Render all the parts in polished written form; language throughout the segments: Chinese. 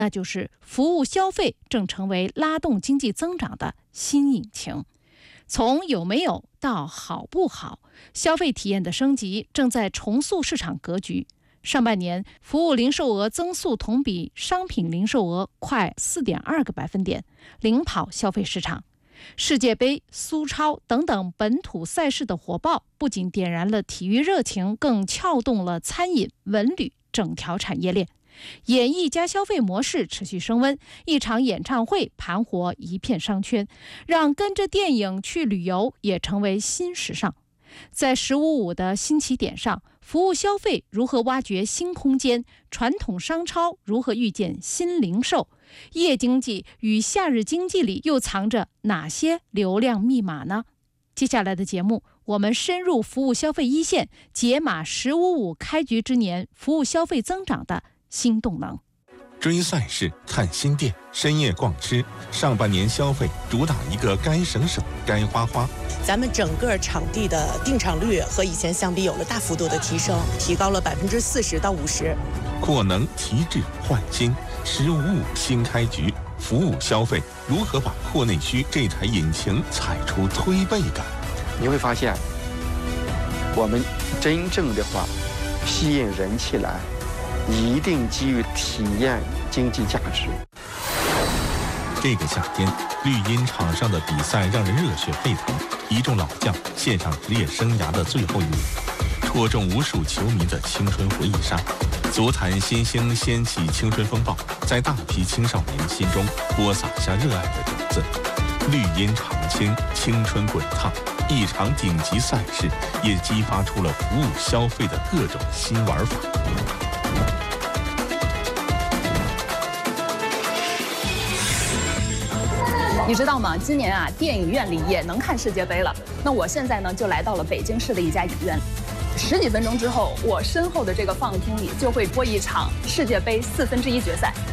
那就是服务消费正成为拉动经济增长的新引擎。从有没有到好不好，消费体验的升级正在重塑市场格局。上半年，服务零售额增速同比商品零售额快4.2个百分点，领跑消费市场。世界杯、苏超等等本土赛事的火爆，不仅点燃了体育热情，更撬动了餐饮、文旅整条产业链。演艺加消费模式持续升温，一场演唱会盘活一片商圈，让跟着电影去旅游也成为新时尚。在“15+5”的新起点上，服务消费如何挖掘新空间？传统商超如何遇见新零售？夜经济与夏日经济里又藏着哪些流量密码呢？接下来的节目，我们深入服务消费一线，解码“15+5”开局之年服务消费增长的新动能。 追赛事、看新店、深夜逛吃，上半年消费主打一个该省省、该花花。 咱们整个场地的订场率和以前相比有了大幅度的提升，提高了40%到50%。 扩能提质换新，“15+5”新开局，服务消费如何把扩内需这台引擎踩出推背感？ 你会发现，我们真正的话吸引人气来，一定基于体验经济价值。 这个夏天，绿茵场上的比赛让人热血沸腾，一众老将献上职业生涯的最后一舞，戳中无数球迷的青春回忆杀。足坛新星掀起青春风暴，在大批青少年心中播撒下热爱的种子。绿茵常青，青春滚烫，一场顶级赛事也激发出了服务消费的各种新玩法。 你知道吗？今年啊，电影院里也能看世界杯了。那我现在呢，就来到了北京市的一家影院。10几分钟之后，我身后的这个放厅里就会播一场世界杯1/4决赛。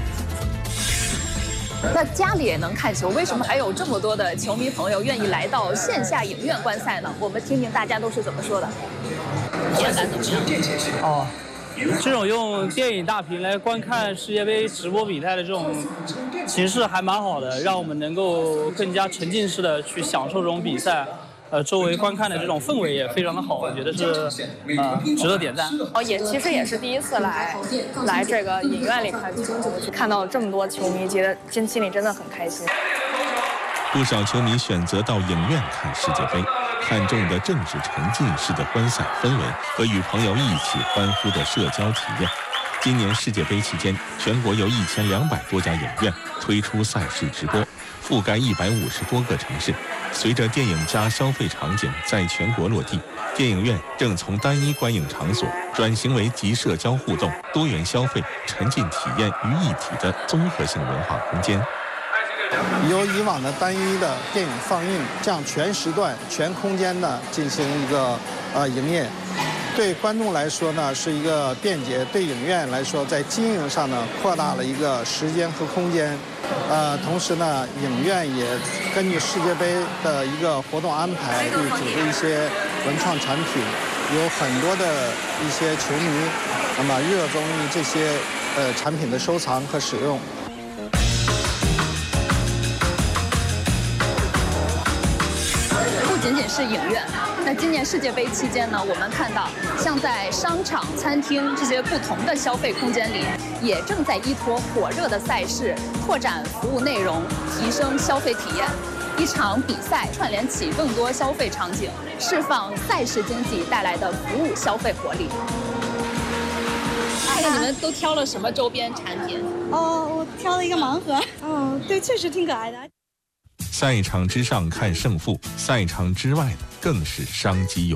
那家里也能看球，为什么还有这么多的球迷朋友愿意来到线下影院观赛呢？我们听听大家都是怎么说的。体验感怎么样？ 这种用电影大屏来观看世界杯直播比赛的这种形式还蛮好的，让我们能够更加沉浸式的去享受这种比赛。周围观看的这种氛围也非常的好，我觉得是值得点赞。 其实也是第一次来这个影院里看球，看到这么多球迷，觉得心里真的很开心。 不少球迷选择到影院看世界杯，看重的正是沉浸式的观赛氛围和与朋友一起欢呼的社交体验。今年世界杯期间，全国有1200多家影院推出赛事直播，覆盖150多个城市。随着电影加消费场景在全国落地，电影院正从单一观影场所转型为集社交互动、多元消费、沉浸体验于一体的综合性文化空间。 由以往的单一的电影放映，这样全时段、全空间的进行一个营业，对观众来说呢是一个便捷，对影院来说在经营上呢扩大了一个时间和空间。同时呢，影院也根据世界杯的一个活动安排，会组织一些文创产品，有很多的一些球迷，那么热衷于这些产品的收藏和使用。 不仅仅是影院，那今年世界杯期间呢，我们看到像在商场、餐厅这些不同的消费空间里，也正在依托火热的赛事，拓展服务内容，提升消费体验。一场比赛串联起更多消费场景，释放赛事经济带来的服务消费活力。那你们都挑了什么周边产品？ 我挑了一个盲盒。对，确实挺可爱的。 赛场之上看胜负，赛场之外的更是商机有